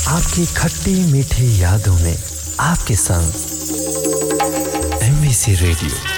आपकी खट्टी मीठी यादों में आपके संग MVC रेडियो।